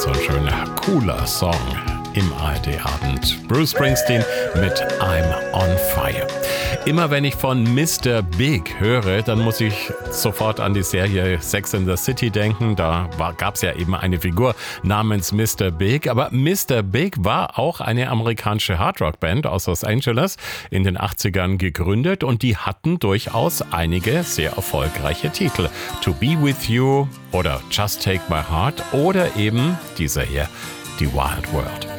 so ein schöner, cooler Song im ARD-Abend. Bruce Springsteen mit I'm on Fire. Immer wenn ich von Mr. Big höre, dann muss ich sofort an die Serie Sex and the City denken. Da gab es ja eben eine Figur namens Mr. Big. Aber Mr. Big war auch eine amerikanische Hardrock-Band aus Los Angeles in den 80ern gegründet und die hatten durchaus einige sehr erfolgreiche Titel. To Be With You oder Just Take My Heart oder eben dieser hier, die Wild World.